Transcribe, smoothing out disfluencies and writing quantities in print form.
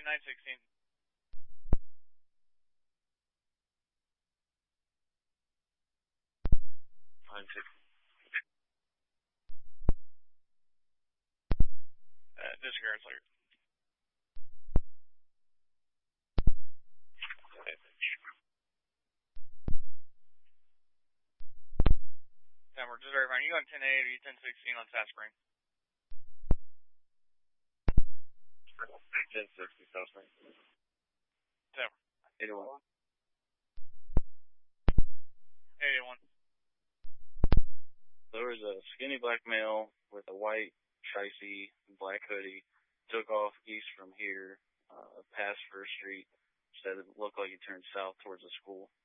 916. 916. Disregard later. Denver, just verifying. You on 10-8 or you 10-16 on South Spring? 1060 South Spring. Denver. 81. 81. There was a skinny black male with a white chassis, black hoodie, took off east from here, past First Street, said it looked like he turned south towards the school.